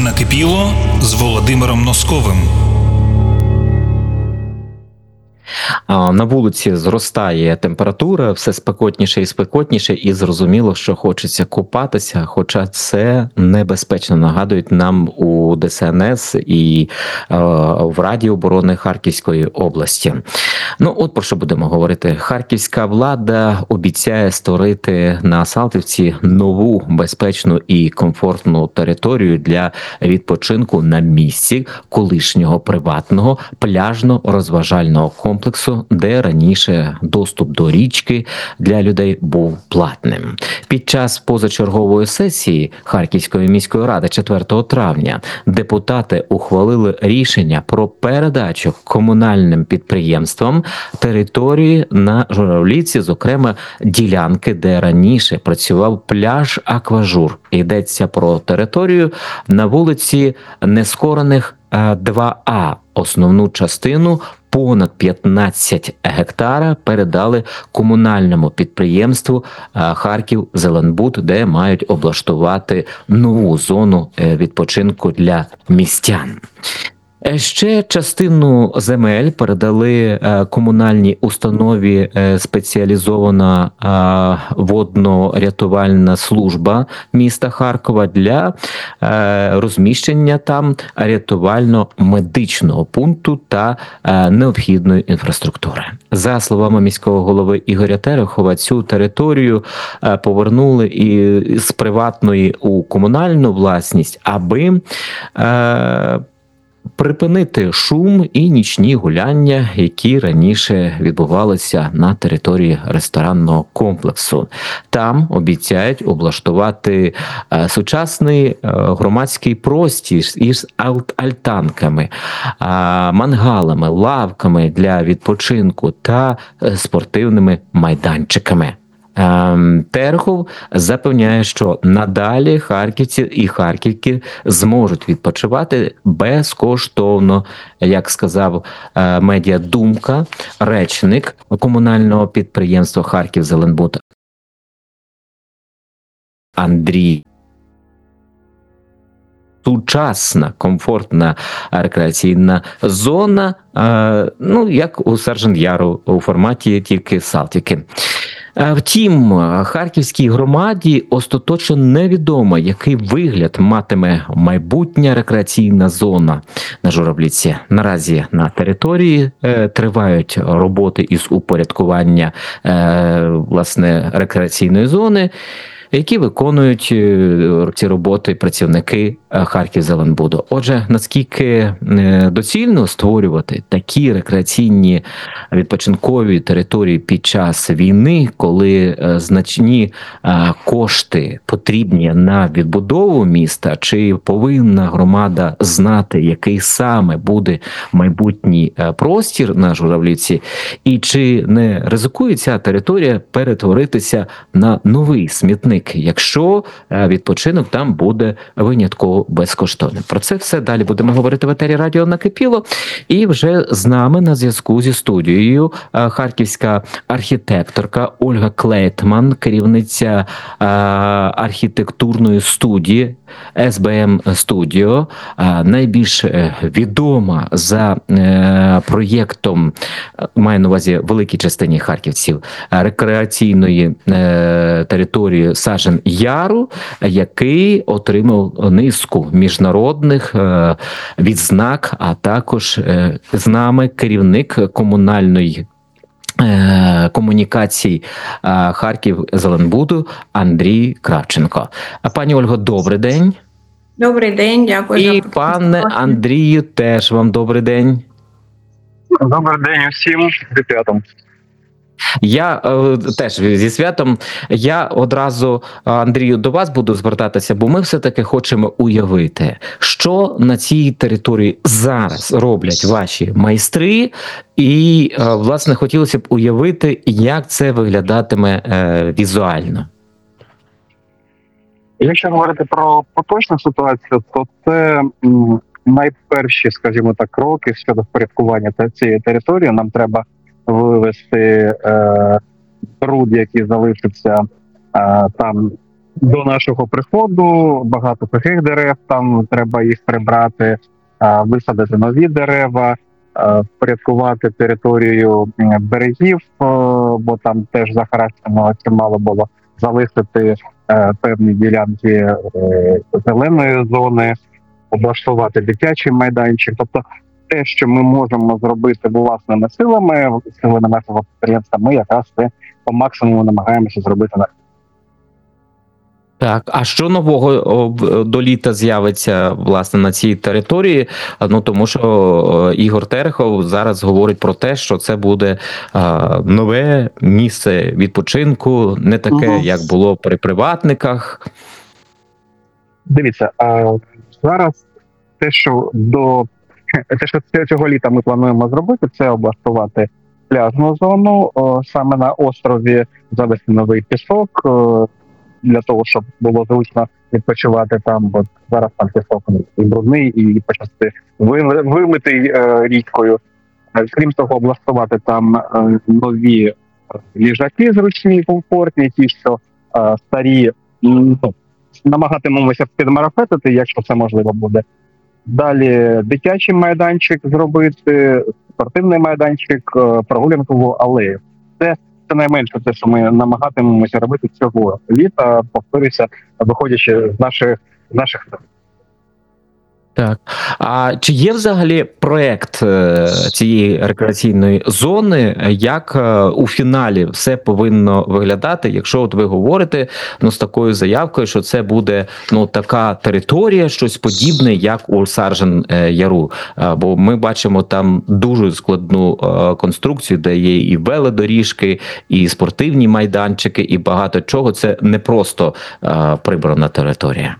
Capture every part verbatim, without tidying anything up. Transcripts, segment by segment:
Накипіло з Володимиром Носковим. На вулиці зростає температура, все спекотніше і спекотніше, і зрозуміло, що хочеться купатися, хоча це небезпечно, нагадують нам у Де Ес Ен Ес і е, в Раді оборони Харківської області. Ну, от про що будемо говорити. Харківська влада обіцяє створити на Салтівці нову безпечну і комфортну територію для відпочинку на місці колишнього приватного пляжно-розважального комплексу, де раніше доступ до річки для людей був платним. Під час позачергової сесії Харківської міської ради четвертого травня депутати ухвалили рішення про передачу комунальним підприємствам території на Журавлівці, зокрема ділянки, де раніше працював пляж Акважур. Йдеться про територію на вулиці Нескорених два А. Основну частину понад п'ятнадцять гектара передали комунальному підприємству Харківзеленбуд, де мають облаштувати нову зону відпочинку для містян. Ще частину земель передали комунальній установі спеціалізована водно-рятувальна служба міста Харкова для розміщення там рятувально-медичного пункту та необхідної інфраструктури. За словами міського голови Ігоря Терехова, цю територію повернули і з приватної у комунальну власність, аби припинити шум і нічні гуляння, які раніше відбувалися на території ресторанного комплексу. Там обіцяють облаштувати сучасний громадський простір із альтанками, мангалами, лавками для відпочинку та спортивними майданчиками. Терехов запевняє, що надалі харківці і харківки зможуть відпочивати безкоштовно, як сказав медіа «Думка», речник комунального підприємства «Харківзеленбуд» Андрій. Сучасна, комфортна рекреаційна зона, ну, як у Саржан-Яру, у форматі тільки Салтівки. Втім, харківській громаді остаточно невідомо, який вигляд матиме майбутня рекреаційна зона на Журавлівці. Наразі на території е, тривають роботи із упорядкування е, власне рекреаційної зони, які виконують ці роботи працівники Харківзеленбуду. Отже, наскільки доцільно створювати такі рекреаційні відпочинкові території під час війни, коли значні кошти потрібні на відбудову міста, чи повинна громада знати, який саме буде майбутній простір на Журавлівці, і чи не ризикує ця територія перетворитися на новий смітник, якщо відпочинок там буде винятково безкоштовним. Про це все далі будемо говорити в етері радіо «Накипіло». І вже з нами на зв'язку зі студією харківська архітекторка Ольга Клейтман, керівниця архітектурної студії Ес Бе Ем Студіо, найбільш відома за проєктом, маю на увазі великій частині харківців, рекреаційної території Саржан-Яру, який отримав низку міжнародних відзнак, а також з нами керівник комунальної комунікацій Харківзеленбуду Андрій Кравченко. Пані Ольго, добрий день. Добрий день, дякую. І пане Андрію, теж вам добрий день. Добрий день усім, зі святом. Я е, теж зі святом. Я одразу, Андрію, до вас буду звертатися, бо ми все-таки хочемо уявити, що на цій території зараз роблять ваші майстри, і, е, власне, хотілося б уявити, як це виглядатиме е, візуально. Якщо говорити про поточну ситуацію, то це м, найперші, скажімо так, кроки щодо впорядкування цієї території. Нам треба вивести е, бруд, який залишився е, там до нашого приходу багато сухих дерев, там треба їх прибрати, а, висадити нові дерева, а, впорядкувати територію м, берегів, о, бо там теж захаращено чимало було, залишити е, певні ділянки е, зеленої зони, облаштувати дитячий майданчик. Тобто те, що ми можемо зробити власними силами, силами нашого підприємства, ми якраз це по максимуму намагаємося зробити на. Так, а що нового о, в- до літа з'явиться власне на цій території? А, Ну тому що о, Ігор Терехов зараз говорить про те, що це буде а, нове місце відпочинку, не таке, Мгм. як було при приватниках. Дивіться, а зараз те, що до те, що ц- цього літа ми плануємо зробити, це облаштувати пляжну зону, о, саме на острові, завести новий пісок, о, для того, щоб було зручно відпочивати там, бо зараз там пісок ну, і брудний, і почасти ви- вимитий е, річкою. Е, Крім того, облаштувати там е, нові е, ліжаки зручні, комфортні, ті, що е, старі, м, ну, намагатимемося підмарафетити, якщо це можливо буде. Далі дитячий майданчик зробити, спортивний майданчик, е, прогулянкову алею. Це, це найменше те, що ми намагатимемося робити цього літа, повторюся, виходячи з наших з наших. Так. А чи є взагалі проект е, цієї рекреаційної зони, як е, у фіналі все повинно виглядати, якщо от ви говорите ну, з такою заявкою, що це буде ну, така територія, щось подібне, як у Саржен е, Яру? Е, Бо ми бачимо там дуже складну е, конструкцію, де є і велодоріжки, і спортивні майданчики, і багато чого. Це не просто е, прибрана територія.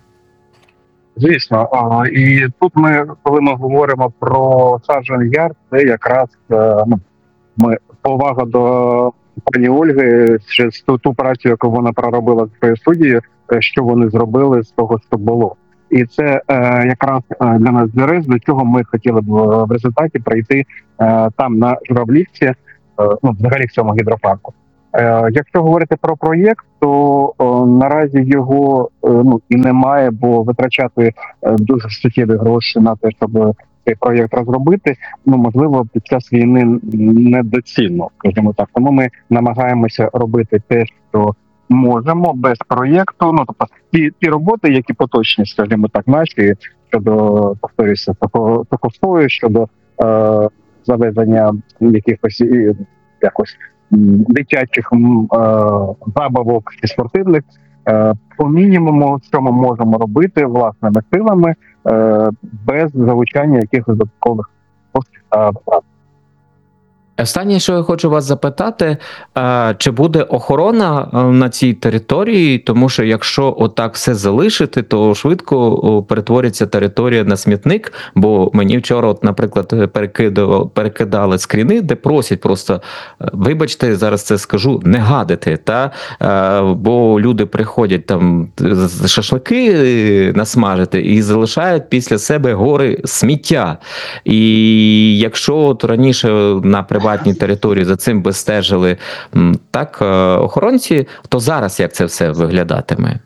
Звісно, а, і тут ми, коли ми говоримо про Саржен Яр, це якраз е, ну, ми повага до пані Ольги через ту, ту працю, яку вона проробила в своїй студії, е, що вони зробили з того, що було. І це е, якраз е, для нас зірець, до чого ми хотіли б е, в результаті прийти е, там на Журавлівці, е, ну взагалі в цьому гідропарку. Е, Якщо говорити про проєкт, то о, наразі його е, ну і немає, бо витрачати е, дуже суттєві гроші на те, щоб цей проєкт розробити, ну можливо, під час війни недоцільно, скажімо так. Тому ми намагаємося робити те, що можемо без проєкту. Ну тобто ті, ті роботи, які поточні, скажімо так, наші щодо повторюся, тако- такого щодо е, завезення якихось і якось м, дитячих м, е, забавок і спортивних. Е, По мінімуму, що ми можемо робити власними силами, е, без залучання якихось додаткових коштів та витрат. Останнє, що я хочу вас запитати, а, чи буде охорона а, на цій території, тому що якщо отак все залишити, то швидко о, перетвориться територія на смітник, бо мені вчора, от, наприклад, перекидали, перекидали скріни, де просять просто, е, вибачте, зараз це скажу, не гадити, та? Е, бо люди приходять там з- шашлики е, насмажити і залишають після себе гори сміття. І якщо от раніше на приватній території за цим би стежили м, так е, охоронці, то зараз як це все виглядатиме?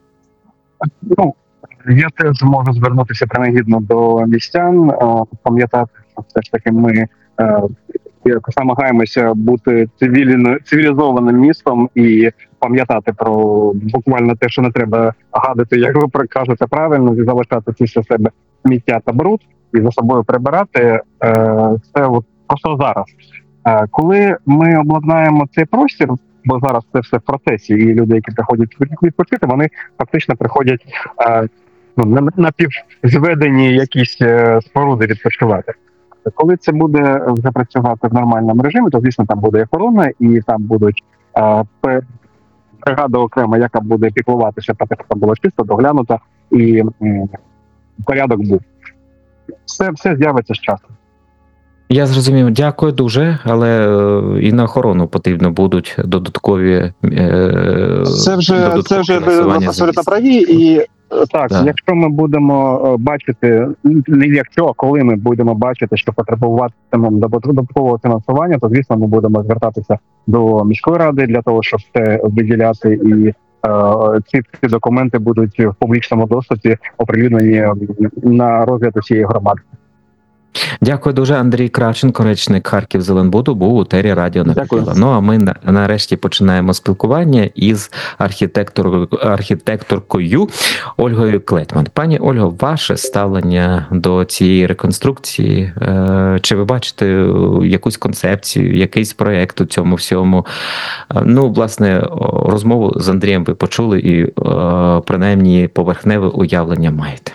Ну, я теж можу звернутися принагідно до містян, е, пам'ятати, що все ж таки ми е, якось намагаємося бути цивільно, цивілізованим містом і пам'ятати про буквально те, що не треба гадити, як ви кажете правильно, і залишати після себе сміття та бруд і за собою прибирати. Е, Це от просто зараз. Е, Коли ми обладнаємо цей простір, бо зараз це все в процесі, і люди, які приходять відпочити, вони фактично приходять е, ну, на напівзведені якісь е, споруди відпочивати. Коли це буде вже працювати в нормальному режимі, то звісно там буде охорона, і там будуть е, пе- бригада окрема, яка буде піклуватися, про те, щоб там було чисто, доглянуто і м, порядок був. Все, все з'явиться з часом. Я зрозумів, дякую дуже, але е, і на охорону потрібно будуть додаткові е, Це вже додаткові це вже ви фінансування абсолютно за праві. І е, так, Так. якщо ми будемо е, бачити, не якщо, а коли ми будемо бачити, що потребуватимемо додаткового фінансування, то звісно ми будемо звертатися до міської ради для того, щоб це виділяти і ці, ці документи будуть в публічному доступі оприлюднені на розгляд усієї громади. Дякую дуже. Андрій Кравченко, речник Харківзеленбуду, був у етері Радіо Накипіло. Ну а ми на, нарешті починаємо спілкування із архітектор, архітекторкою Ольгою Клетман. Пані Ольго, ваше ставлення до цієї реконструкції? Чи ви бачите якусь концепцію, якийсь проєкт у цьому всьому? Ну, власне, розмову з Андрієм ви почули і принаймні поверхневе уявлення маєте.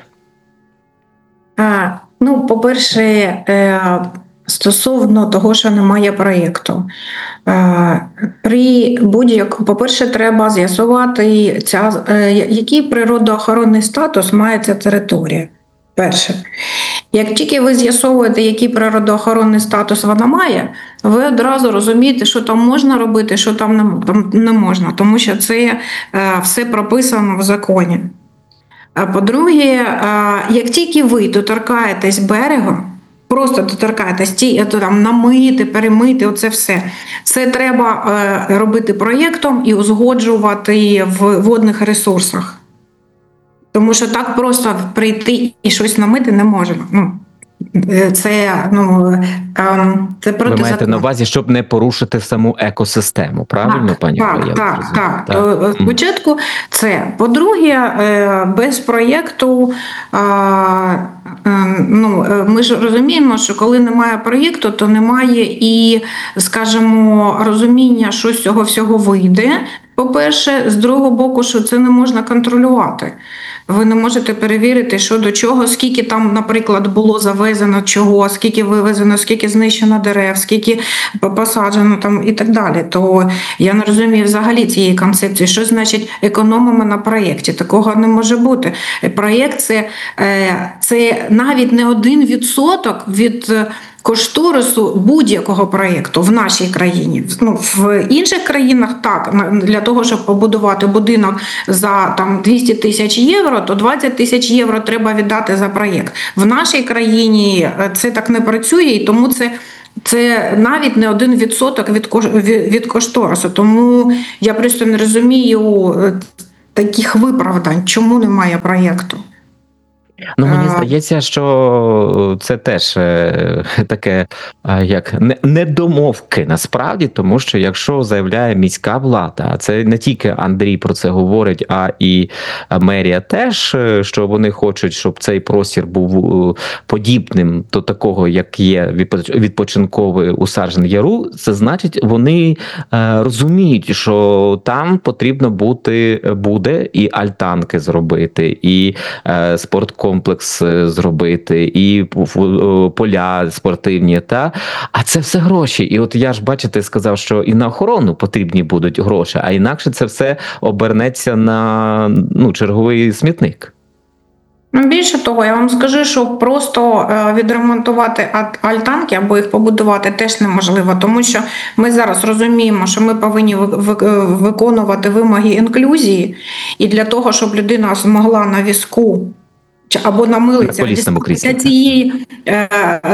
А, ну, по-перше, е, стосовно того, що немає проєкту. Е, при будь-як, по-перше, треба з'ясувати, ця, е, який природоохоронний статус має ця територія. Перше. Як тільки ви з'ясовуєте, який природоохоронний статус вона має, ви одразу розумієте, що там можна робити, що там не, там не можна, тому що це е, все прописано в законі. По-друге, як тільки ви доторкаєтесь берегу, просто доторкаєтесь, ті, там, намити, перемити, оце все, це треба робити проєктом і узгоджувати в водних ресурсах. Тому що так просто прийти і щось намити не можна. Ну, це, ну, це проти Ви маєте закону. на увазі, щоб не порушити саму екосистему, правильно, так, пані? Так, Ольга? так, так, так. так. Спочатку це. По-друге, без проєкту, ну, ми ж розуміємо, що коли немає проєкту, то немає і, скажімо, розуміння, що з цього всього вийде. По-перше, з другого боку, що це не можна контролювати. Ви не можете перевірити, що до чого, скільки там, наприклад, було завезено чого, скільки вивезено, скільки знищено дерев, скільки посаджено там і так далі. То я не розумію взагалі цієї концепції. Що значить економимо на проєкті? Такого не може бути. Проєкт – це, це навіть не один відсоток від кошторису будь-якого проєкту в нашій країні. Ну, в інших країнах так, для того, щоб побудувати будинок за там двісті тисяч євро, то двадцять тисяч євро треба віддати за проєкт. В нашій країні це так не працює, і тому це Це навіть не один відсоток від, від кошторису. Тому я просто не розумію таких виправдань, чому немає проєкту. Ну, мені здається, що це теж таке, як недомовки насправді, тому що якщо заявляє міська влада, а це не тільки Андрій про це говорить, а і мерія теж, що вони хочуть, щоб цей простір був подібним до такого, як є відпочинковий у Саржен-Яру, це значить, вони розуміють, що там потрібно бути, буде і альтанки зробити, і спорткомплекс комплекс зробити, і поля спортивні, та? А це все гроші. І от я ж, бачите, сказав, що і на охорону потрібні будуть гроші, а інакше це все обернеться на, ну, черговий смітник. Більше того, я вам скажу, що просто відремонтувати альтанки або їх побудувати теж неможливо, тому що ми зараз розуміємо, що ми повинні виконувати вимоги інклюзії, і для того, щоб людина змогла на візку або на милицях дістатися цієї, е,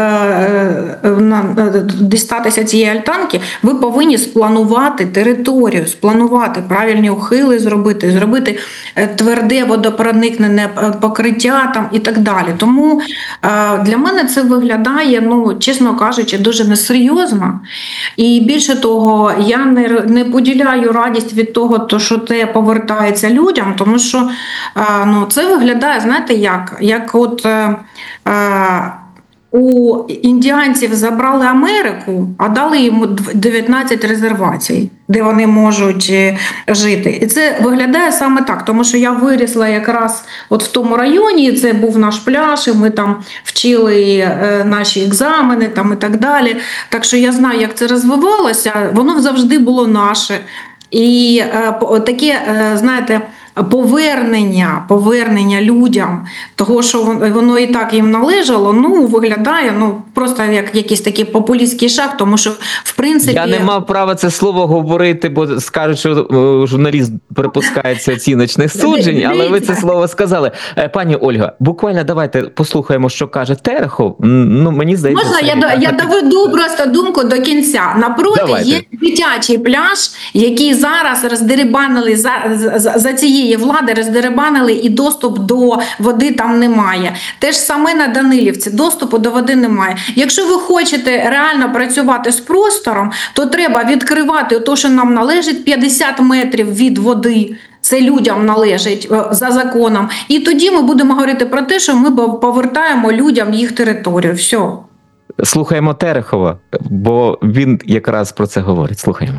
е, дістатися цієї альтанки, ви повинні спланувати територію, спланувати правильні ухили, зробити, зробити тверде водопроникнене покриття там і так далі. Тому е, для мене це виглядає, ну, чесно кажучи, дуже несерйозно. І більше того, я не, не поділяю радість від того, то, що це повертається людям, тому що е, ну, це виглядає, знаєте, як? Як от е, е, у індіанців забрали Америку, а дали йому дев'ятнадцять резервацій, де вони можуть жити. І це виглядає саме так, тому що я вирісла якраз от в тому районі, це був наш пляж, і ми там вчили е, наші екзамени там, і так далі. Так що я знаю, як це розвивалося, воно завжди було наше. І е, таке, е, знаєте, повернення, повернення людям того, що воно і так їм належало, ну, виглядає, ну, просто як якийсь такий популістський шаг, тому що, в принципі... Я не мав права це слово говорити, бо скажуть, що о, журналіст припускається оціночних суджень, але ви це слово сказали. Е, Пані Ольга, буквально давайте послухаємо, що каже Терехов. Ну, мені здається... Можна, це... я, до, я доведу просто думку до кінця. Напроти Давайте. Є дитячий пляж, який зараз роздерибанили, за, за, за цієї влади роздерибанили, і доступ до води там немає. Те ж саме на Данилівці, доступу до води немає. Якщо ви хочете реально працювати з простором, то треба відкривати те, що нам належить, п'ятдесят метрів від води. Це людям належить за законом. І тоді ми будемо говорити про те, що ми повертаємо людям їх територію. Все. Слухаємо Терехова, бо він якраз про це говорить. Слухаємо.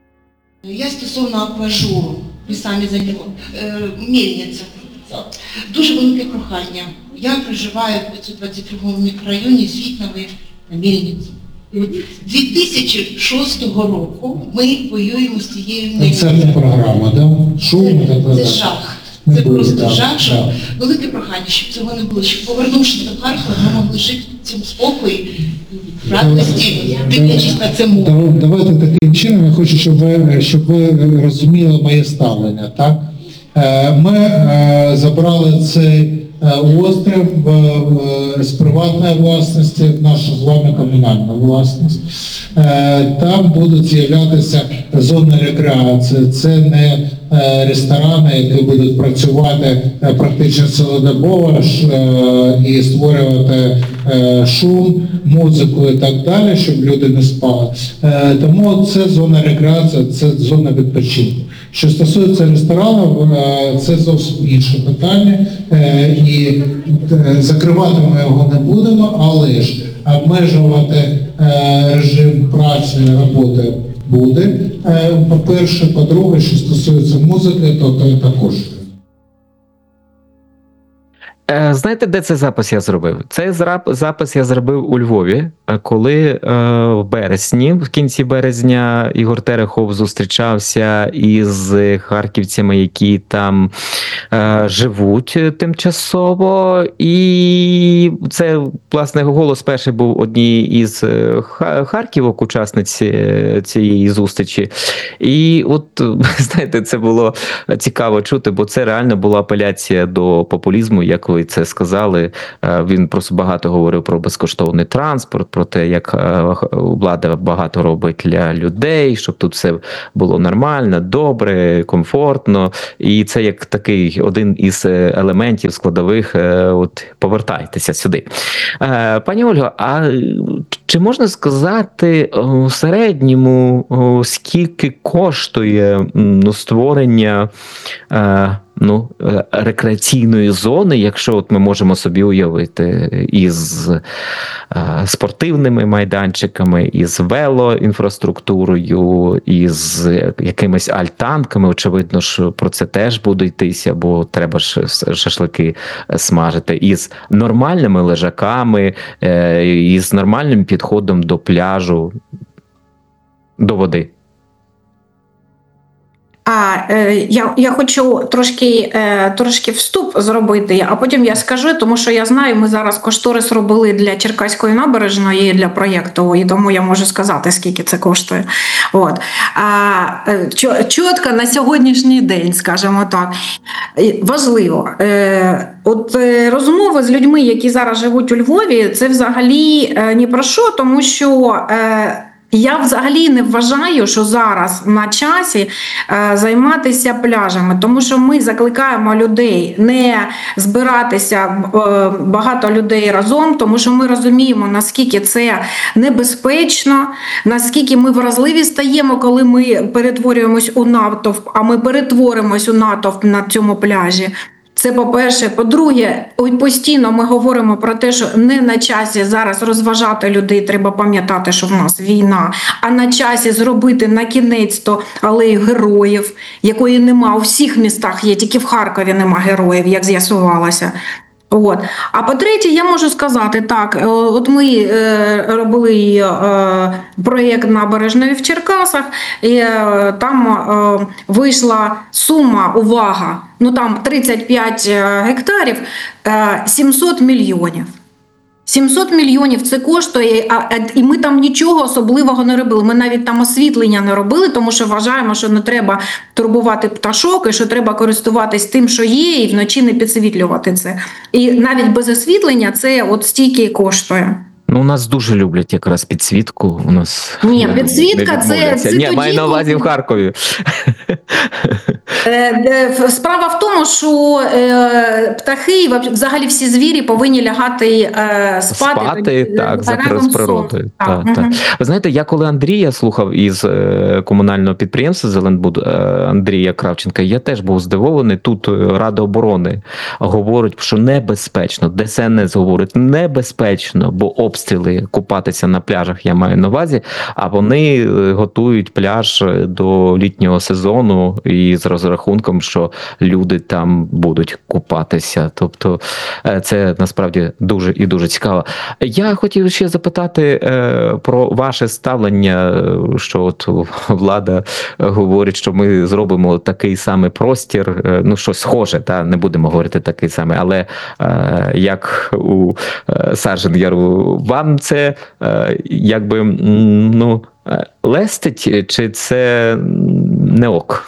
Я стосовно акважуру, ви самі за нього, е, Мельниця. Дуже велике прохання. Я проживаю в п'ятсот двадцять другому мікрорайоні Світнової на Мельниці. дві тисячі шостого року ми воюємо з цією Це Мельницею. не програма, да? Шум, Це, це жах. Не Це буде, просто так, жах, що так. велике прохання, щоб цього не було, щоб повернувшись до Харкова, ми могли жити в цьому спокої, в радості, дивлячись на це море. Дав- Давайте таким чином, я хочу, щоб ви, щоб ви розуміли моє ставлення. Так? Е, Ми е, забрали цей е, острів е, е, з приватної власності в нашу з вами комунальну власність. Е, Там будуть з'являтися зони рекреації. Це не е, ресторани, які будуть працювати е, практично цілодобово ж, е, і створювати е, шум, музику і так далі, щоб люди не спали. Е, Тому це зона рекреації, це зона відпочинку. Що стосується ресторанів, е, це зовсім інше питання, е, і е, закривати ми його не будемо, але ж обмежувати е, режим праці, роботи буде. Е, По-перше, по-друге, що стосується музики, то то також. Е, Знаєте, де цей запис я зробив? Цей зрап- запис я зробив у Львові, е, коли е, в березні, в кінці березня, Ігор Терехов зустрічався із харківцями, які там е, живуть тимчасово. І це, власне, голос перший був одній із е, ха- харківок, учасниць е, цієї зустрічі. І от, знаєте, це було цікаво чути, бо це реально була апеляція до популізму, як ви це сказали. Він просто багато говорив про безкоштовний транспорт, про те, як влада багато робить для людей, щоб тут все було нормально, добре, комфортно. І це як такий один із елементів складових, от повертайтеся сюди. Пані Ольго, а чи можна сказати у середньому, скільки коштує ну, створення ну, рекреаційної зони, якщо от ми можемо собі уявити, із е, спортивними майданчиками, із велоінфраструктурою, із якимись альтанками, очевидно, що про це теж буде йтися, бо треба ж шашлики смажити, із нормальними лежаками, е, із нормальним підходом до пляжу, до води. А е, я, я хочу трошки, е, трошки вступ зробити, а потім я скажу, тому що я знаю, ми зараз кошторис робили для Черкаської набережної для проєкту, і тому я можу сказати, скільки це коштує. От. А, е, чітко на сьогоднішній день, скажімо так, важливо. Е, от е, розмови з людьми, які зараз живуть у Львові, це взагалі е, ні про що, тому що е, я взагалі не вважаю, що зараз на часі е, займатися пляжами, тому що ми закликаємо людей не збиратися е, багато людей разом, тому що ми розуміємо, наскільки це небезпечно, наскільки ми вразливі стаємо, коли ми перетворюємось у натовп, а ми перетворимось у натовп на цьому пляжі. Це по-перше. По-друге, постійно ми говоримо про те, що не на часі зараз розважати людей, треба пам'ятати, що в нас війна, а на часі зробити на кінець-то алею героїв, якої нема у всіх містах є, тільки в Харкові нема героїв, як з'ясувалося. От. А по-третє, я можу сказати так: е, от ми е, робили е, проєкт набережної в Черкасах, і е, там е, вийшла сума, увага, ну там тридцять п'ять гектарів, е, сімсот мільйонів. сімсот мільйонів це коштує, а, а, і ми там нічого особливого не робили. Ми навіть там освітлення не робили, тому що вважаємо, що не треба турбувати пташок, і що треба користуватись тим, що є, і вночі не підсвітлювати це. І навіть без освітлення це от стільки коштує. Ну, у нас дуже люблять якраз підсвітку. У нас Ні, не- підсвітка не це- відмовляться. це Ні, тоді, маю на увазі коли- в Харкові. Е, е, Справа в тому, що е, птахи і воб- взагалі всі звірі повинні лягати е, спати, Спати, тоді, так, за разом при- з з природою. сонцем. Так, Так, так. мгм. Ви знаєте, я коли Андрія слухав із е, комунального підприємства Зеленбуд е, Андрія Кравченка, я теж був здивований. Тут е, Рада оборони говорить, що небезпечно, ДСНС говорить, небезпечно, бо обстріли купатися на пляжах, я маю на увазі, а вони е, готують пляж до літнього сезону і з розрахунком, що люди там будуть купатися. Тобто е, це насправді дуже і дуже цікаво. Я хотів ще запитати е, про ваше ставлення, е, що от влада говорить, що ми зробимо такий самий простір, е, ну щось схоже, та не будемо говорити такий самий, але е, як у е, Саржен Яру, вам це е, якби м, ну е, лестить, чи це м, не ок?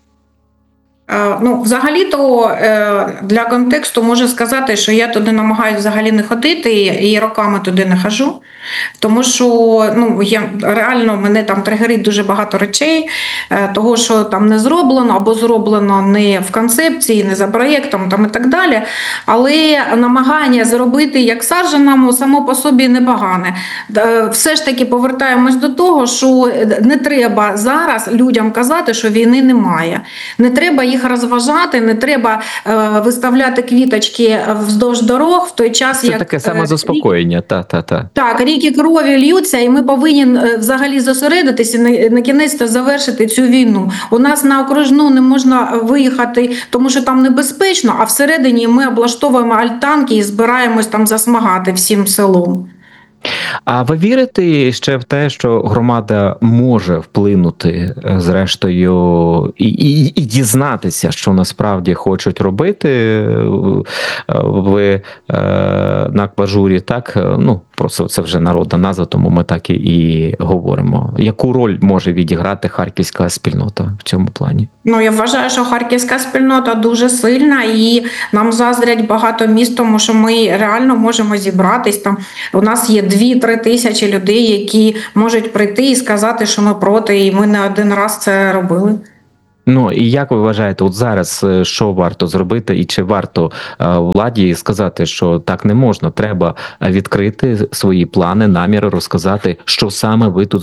Е, Ну, взагалі-то е, для контексту можу сказати, що я туди намагаюся взагалі не ходити і роками туди не хожу, тому що ну, я, реально мене там тригерить дуже багато речей, е, того, що там не зроблено або зроблено не в концепції, не за проєктом там, і так далі. Але намагання зробити як Сарженому само по собі непогане. Е, Все ж таки повертаємось до того, що не треба зараз людям казати, що війни немає. Не треба їх розважати, не треба е, виставляти квіточки вздовж дорог в той час, Це як таке е, самозаспокоєння, та-та-та. так, ріки крові льються, і ми повинні е, взагалі зосередитися на, на кінець завершити цю війну. У нас на окружну не можна виїхати, тому що там небезпечно, а всередині ми облаштовуємо альтанки і збираємось там засмагати всім селом. А ви вірите ще в те, що громада може вплинути, е, зрештою, і, і, і дізнатися, що насправді хочуть робити е, в е, на Акважурі, так? Е, Ну, просто це вже народна назва, тому ми так і, і говоримо. Яку роль може відіграти харківська спільнота в цьому плані? Ну, я вважаю, що харківська спільнота дуже сильна, і нам заздрять багато міст, тому що ми реально можемо зібратись. Там у нас є дві-три тисячі людей, які можуть прийти і сказати, що ми проти, і ми не один раз це робили. Ну, і як ви вважаєте, от зараз е, що варто зробити, і чи варто е, владі сказати, що так не можна, треба відкрити свої плани, наміри, розказати, що саме ви тут